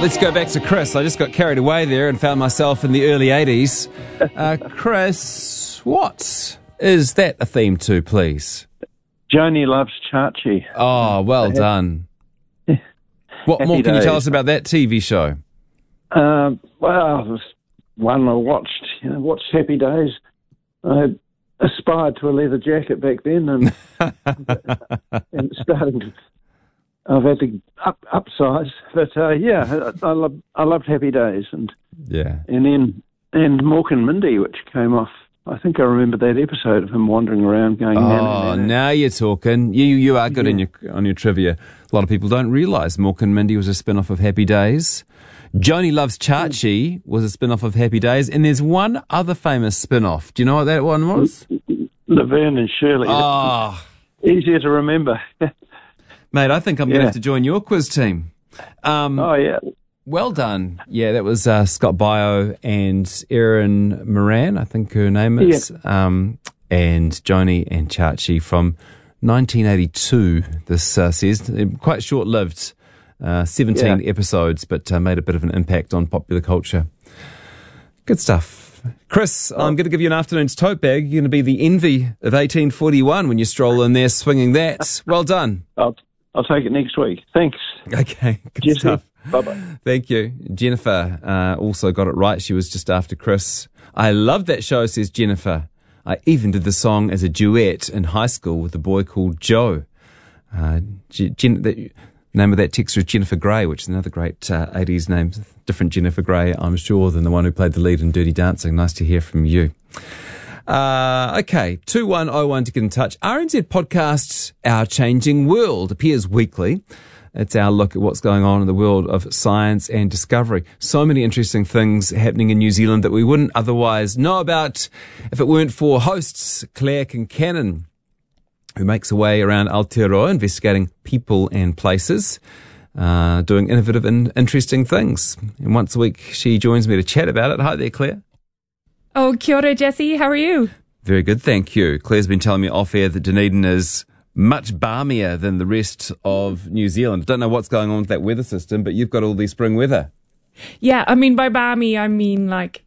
Let's go back to Chris. I just got carried away there and found myself in the early 80s. Chris, what is that a theme to, please? Joni Loves Chachi. Oh, well done. What more can you tell us about that TV show? Well, it was one I watched. Watched Happy Days. I aspired to a leather jacket back then, and and starting to. I've had to upsize, but I loved Happy Days, and then Mork and Mindy, which came off. I think I remember that episode of him wandering around going. Oh, now you're talking. You are good on your trivia. A lot of people don't realise Mork and Mindy was a spin-off of Happy Days. Joni Loves Chachi was a spin-off of Happy Days, and there's one other famous spin-off. Do you know what that one was? Laverne and Shirley. Oh, easier to remember. Mate, I think I'm going to have to join your quiz team. Oh, yeah. Well done. Yeah, that was Scott Baio and Erin Moran, I think her name is. Yeah. And Joni and Chachi from 1982, this says. Quite short-lived, 17 episodes, but made a bit of an impact on popular culture. Good stuff. Chris, I'm going to give you an afternoon's tote bag. You're going to be the envy of 1841 when you stroll in there swinging that. Well done. I'll take it next week. Thanks. Okay, good stuff. Bye-bye. Thank you. Jennifer also got it right. She was just after Chris. I love that show, says Jennifer. I even did the song as a duet in high school with a boy called Joe. The name of that texter is Jennifer Grey, which is another great 80s name. Different Jennifer Grey, I'm sure, than the one who played the lead in Dirty Dancing. Nice to hear from you. Okay, 2101 to get in touch. RNZ podcast Our Changing World appears weekly. It's our look at what's going on in the world of science and discovery. So many interesting things happening in New Zealand that we wouldn't otherwise know about if it weren't for hosts Claire Kincannon, who makes her way around Aotearoa investigating people and places, doing innovative and interesting things. And once a week she joins me to chat about it. Hi there, Claire. Oh, kia ora, Jesse. How are you? Very good, thank you. Claire's been telling me off air that Dunedin is much balmier than the rest of New Zealand. I don't know what's going on with that weather system, but you've got all the spring weather. Yeah, I mean, by balmy, I mean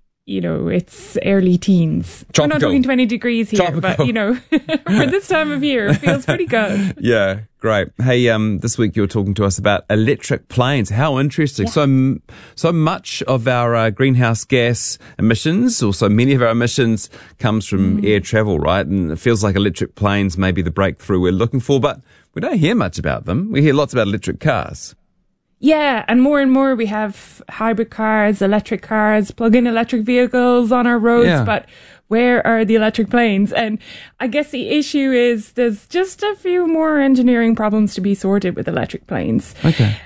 it's early teens. Tropical. We're not talking 20 degrees here, Tropical. but, for this time of year, it feels pretty good. Yeah, great. Hey, this week you were talking to us about electric planes. How interesting. Yeah. So much of our greenhouse gas emissions, or so many of our emissions, comes from air travel, right? And it feels like electric planes may be the breakthrough we're looking for, but we don't hear much about them. We hear lots about electric cars. Yeah, and more we have hybrid cars, electric cars, plug-in electric vehicles on our roads, but where are the electric planes? And I guess the issue is there's just a few more engineering problems to be sorted with electric planes. Okay.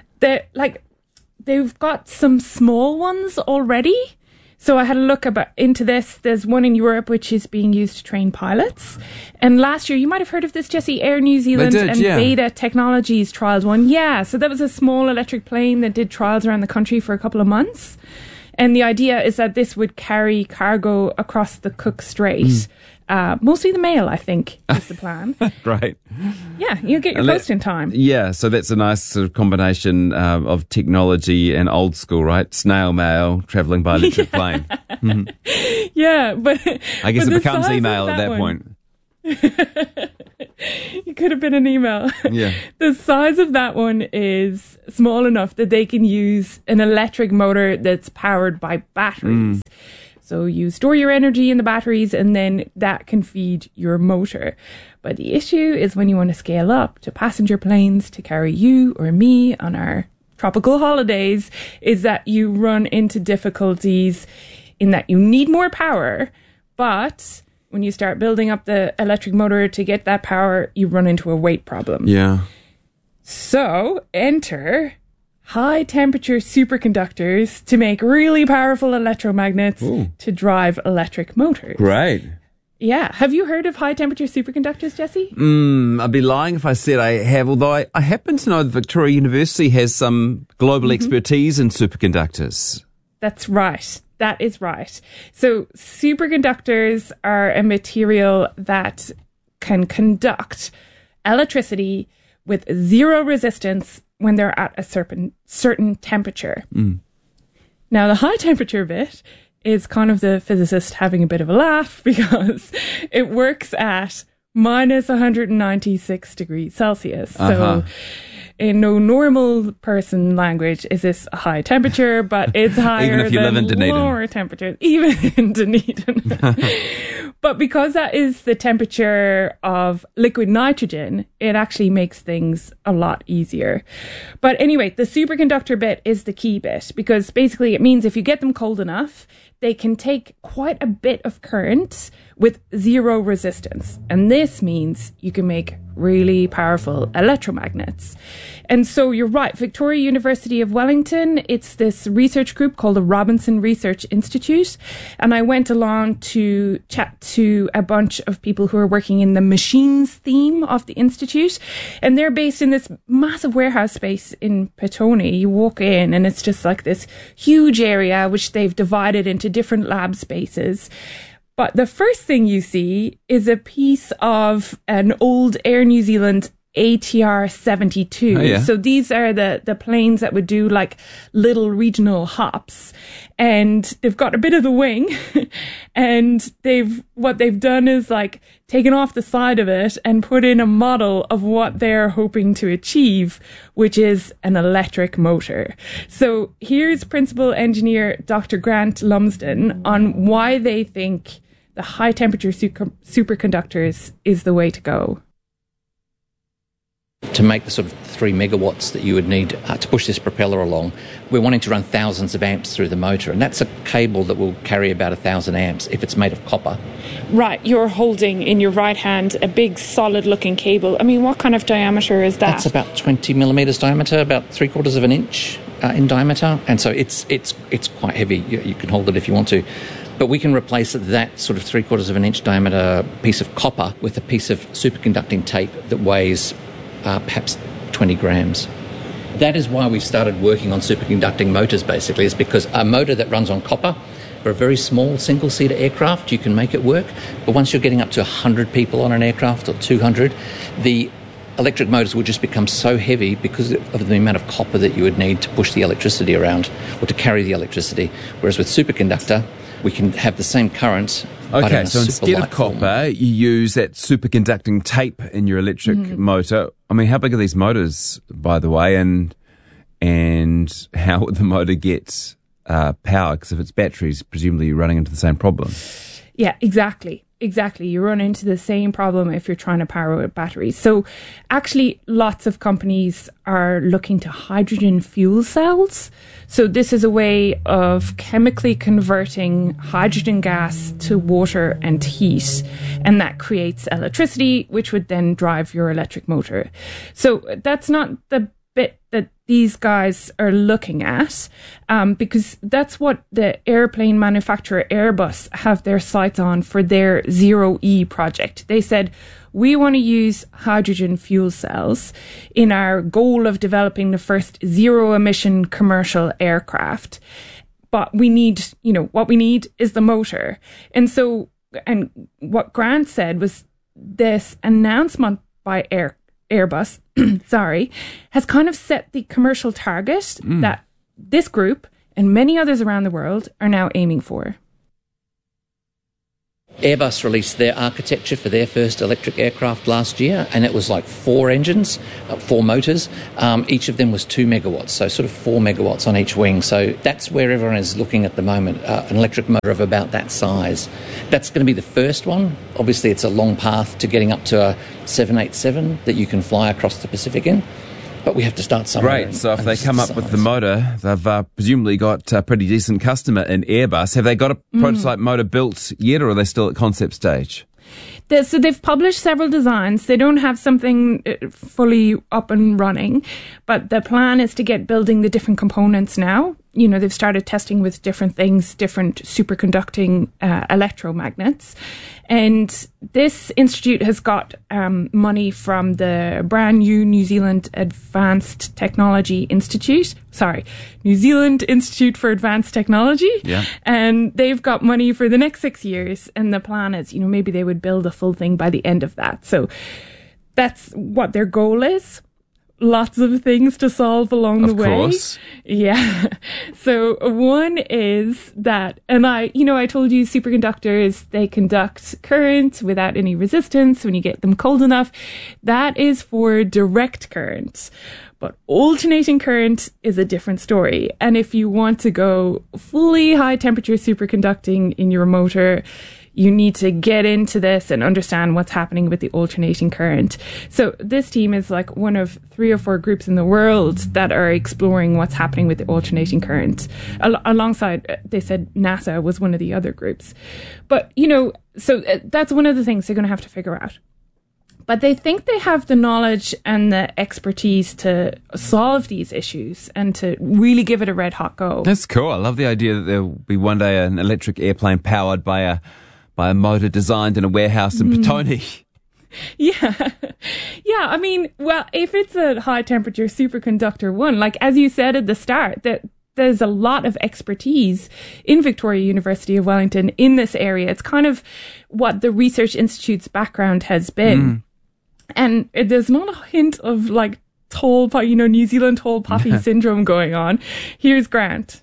They've got some small ones already. So I had a look into this. There's one in Europe which is being used to train pilots. And last year, you might have heard of this, Jesse, Air New Zealand Beta Technologies trialled one. Yeah, so that was a small electric plane that did trials around the country for a couple of months. And the idea is that this would carry cargo across the Cook Strait. Mostly the mail, I think, is the plan. Right. Yeah, you'll get your post in time. Yeah, so that's a nice sort of combination of technology and old school, right? Snail mail, travelling by electric plane. Mm-hmm. Yeah, but I guess it becomes email at that point. It could have been an email. Yeah. The size of that one is small enough that they can use an electric motor that's powered by batteries. So you store your energy in the batteries and then that can feed your motor. But the issue is when you want to scale up to passenger planes to carry you or me on our tropical holidays, is that you run into difficulties in that you need more power, but when you start building up the electric motor to get that power, you run into a weight problem. Yeah. So enter high temperature superconductors to make really powerful electromagnets to drive electric motors. Great. Yeah. Have you heard of high temperature superconductors, Jesse? I'd be lying if I said I have, although I happen to know that Victoria University has some global expertise in superconductors. That's right. That is right. So superconductors are a material that can conduct electricity with zero resistance when they're at a certain temperature. Now, the high temperature bit is kind of the physicist having a bit of a laugh because it works at minus 196 degrees Celsius. So in no normal person language is this a high temperature, but it's higher than lower temperatures, even in Dunedin. But because that is the temperature of liquid nitrogen, it actually makes things a lot easier. But anyway, the superconductor bit is the key bit, because basically it means if you get them cold enough, they can take quite a bit of current with zero resistance. And this means you can make really powerful electromagnets. And so you're right, Victoria University of Wellington, it's this research group called the Robinson Research Institute. And I went along to chat to a bunch of people who are working in the machines theme of the institute. And they're based in this massive warehouse space in Petone. You walk in and it's just like this huge area which they've divided into different lab spaces. But the first thing you see is a piece of an old Air New Zealand ATR 72. Oh, yeah. So these are the planes that would do like little regional hops, and they've got a bit of the wing and what they've done is like taken off the side of it and put in a model of what they're hoping to achieve, which is an electric motor. So here's Principal Engineer Dr. Grant Lumsden on why they think the high temperature superconductors is the way to go. To make the sort of 3 megawatts that you would need to push this propeller along, we're wanting to run thousands of amps through the motor, and that's a cable that will carry about 1,000 amps if it's made of copper. Right, you're holding in your right hand a big solid-looking cable. I mean, what kind of diameter is that? That's about 20 millimetres diameter, about 3/4 of an inch in diameter, and so it's quite heavy. You can hold it if you want to. But we can replace that sort of 3/4 of an inch diameter piece of copper with a piece of superconducting tape that weighs perhaps 20 grams. That is why we started working on superconducting motors, basically, is because a motor that runs on copper for a very small single-seater aircraft, you can make it work. But once you're getting up to 100 people on an aircraft or 200, the electric motors would just become so heavy because of the amount of copper that you would need to push the electricity around or to carry the electricity. Whereas with superconductor, we can have the same current. Okay, so instead of copper, you use that superconducting tape in your electric motor. I mean, how big are these motors, by the way, and how would the motor get power? Because if it's batteries, presumably you're running into the same problem. Yeah, exactly. You run into the same problem if you're trying to power with batteries. So actually, lots of companies are looking to hydrogen fuel cells. So this is a way of chemically converting hydrogen gas to water and heat. And that creates electricity, which would then drive your electric motor. So that's not the bit that these guys are looking at, because that's what the airplane manufacturer Airbus have their sights on for their Zero E project. They said, we want to use hydrogen fuel cells in our goal of developing the first zero emission commercial aircraft. But we need, what we need is the motor. And so, and what Grant said was this announcement by Airbus, has kind of set the commercial target that this group and many others around the world are now aiming for. Airbus released their architecture for their first electric aircraft last year, and it was like 4 engines, 4 motors. Each of them was 2 megawatts, so sort of 4 megawatts on each wing. So that's where everyone is looking at the moment, an electric motor of about that size. That's going to be the first one. Obviously, it's a long path to getting up to a 787 that you can fly across the Pacific in. But we have to start somewhere. Great. So if they come up with the motor, they've presumably got a pretty decent customer in Airbus. Have they got a prototype motor built yet, or are they still at concept stage? So they've published several designs. They don't have something fully up and running, but the plan is to get building the different components now. They've started testing with different things, different superconducting electromagnets. And this institute has got money from the brand new New Zealand Advanced Technology Institute. New Zealand Institute for Advanced Technology. Yeah. And they've got money for the next 6 years. And the plan is, maybe they would build a full thing by the end of that. So that's what their goal is. lots of things to solve along the way. Of course. Yeah. So one is that, and I told you superconductors, they conduct current without any resistance when you get them cold enough. That is for direct current. But alternating current is a different story. And if you want to go fully high temperature superconducting in your motor, you need to get into this and understand what's happening with the alternating current. So this team is like one of 3 or 4 groups in the world that are exploring what's happening with the alternating current. Alongside, they said NASA was one of the other groups. But, so that's one of the things they're going to have to figure out. But they think they have the knowledge and the expertise to solve these issues and to really give it a red hot go. That's cool. I love the idea that there'll be one day an electric airplane powered by a motor designed in a warehouse in Petone. Yeah. Yeah. I mean, well, if it's a high temperature superconductor one, like as you said at the start, that there's a lot of expertise in Victoria University of Wellington in this area. It's kind of what the Research Institute's background has been. And there's not a hint of like New Zealand tall poppy syndrome going on. Here's Grant.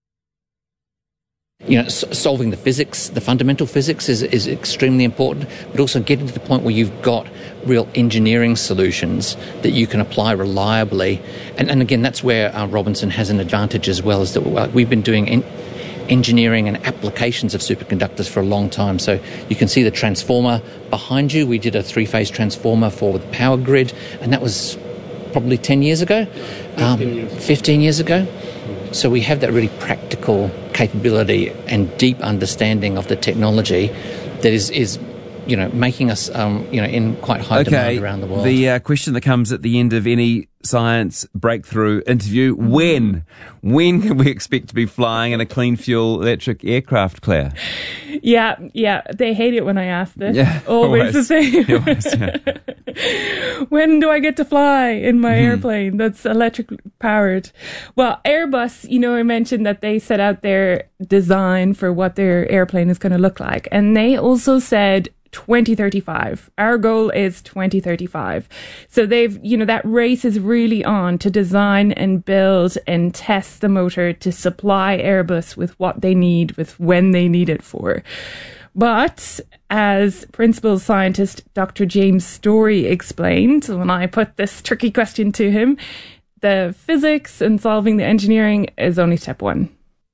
Solving the physics, the fundamental physics is extremely important, but also getting to the point where you've got real engineering solutions that you can apply reliably. And again, that's where Robinson has an advantage as well, is that we've been doing engineering and applications of superconductors for a long time. So you can see the transformer behind you. We did a 3-phase transformer for the power grid, and that was probably 10 years ago, 15 years ago. So we have that really practical capability and deep understanding of the technology that is making us, in quite high demand around the world. The question that comes at the end of any science breakthrough interview, when can we expect to be flying in a clean fuel electric aircraft, Claire? Yeah, they hate it when I ask this. Yeah, always the same. Always, yeah. When do I get to fly in my airplane that's electric powered? Well, Airbus, I mentioned that they set out their design for what their airplane is going to look like. And they also said 2035. Our goal is 2035. So they've, that race is really on to design and build and test the motor to supply Airbus with what they need, with when they need it for. But as principal scientist Dr. James Story explained when I put this tricky question to him, the physics and solving the engineering is only step 1.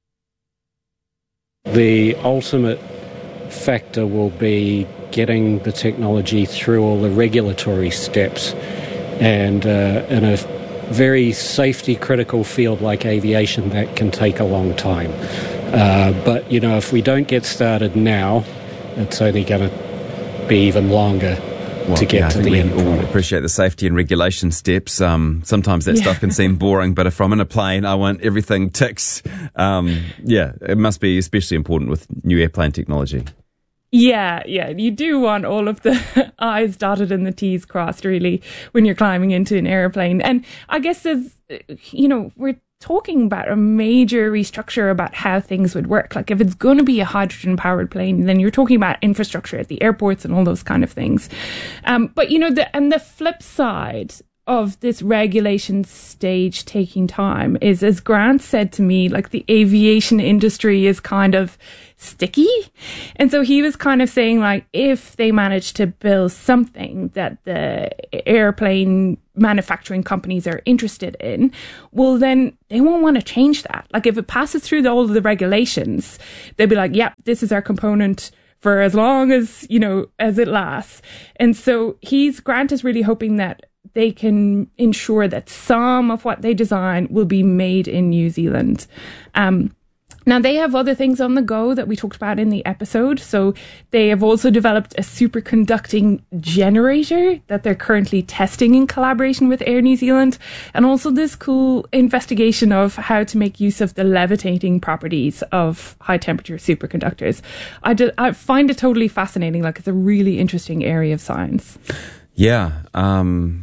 The ultimate factor will be getting the technology through all the regulatory steps, and in a very safety critical field like aviation, that can take a long time. But if we don't get started now, it's only going to be even longer to get to the end product. product. Appreciate the safety and regulation steps. Sometimes that stuff can seem boring, but if I'm in a plane, I want everything ticks. It must be especially important with new airplane technology. Yeah, you do want all of the I's dotted and the T's crossed, really, when you're climbing into an airplane. And I guess we're talking about a major restructure about how things would work. Like if it's going to be a hydrogen-powered plane, then you're talking about infrastructure at the airports and all those kind of things. But the flip side of this regulation stage taking time is, as Grant said to me, like the aviation industry is kind of sticky. And so he was kind of saying, like, if they manage to build something that the airplane manufacturing companies are interested in, well, then they won't want to change that. Like if it passes through all of the regulations, they'll be like, yep, this is our component for as long as, as it lasts. And so Grant is really hoping that they can ensure that some of what they design will be made in New Zealand. Now, they have other things on the go that we talked about in the episode. So they have also developed a superconducting generator that they're currently testing in collaboration with Air New Zealand. And also this cool investigation of how to make use of the levitating properties of high temperature superconductors. I find it totally fascinating. Like it's a really interesting area of science. Yeah.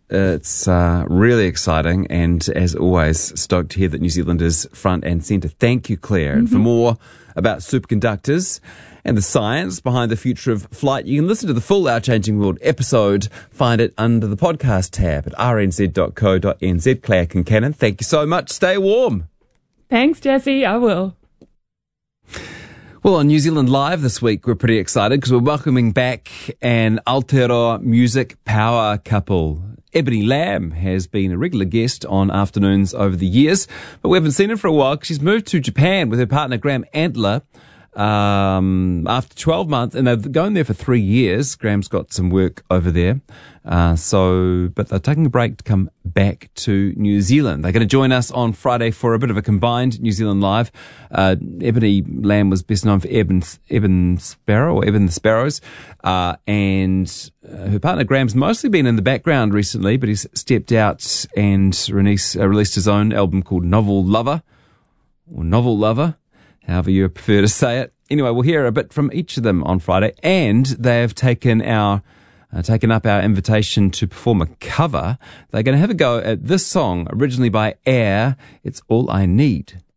It's really exciting, and as always, stoked to hear that New Zealand is front and centre. Thank you, Claire. And for more about superconductors and the science behind the future of flight, you can listen to the full Our Changing World episode. Find it under the podcast tab at rnz.co.nz. Claire Kincannon, thank you so much. Stay warm. Thanks, Jesse. I will. Well, on New Zealand Live this week, we're pretty excited because we're welcoming back an Aotearoa music power couple. Ebony Lamb has been a regular guest on afternoons over the years, but we haven't seen her for a while because she's moved to Japan with her partner Graham Antler after 12 months, and they've gone there for 3 years. Graham's got some work over there. But they're taking a break to come back to New Zealand. They're going to join us on Friday for a bit of a combined New Zealand Live. Ebony Lamb was best known for Eben the Sparrows. And her partner Graham's mostly been in the background recently, but he's stepped out and released his own album called Novel Lover, or Novel Lover, however you prefer to say it. Anyway, we'll hear a bit from each of them on Friday, and they've taken up our invitation to perform a cover. They're going to have a go at this song, originally by Air, It's All I Need.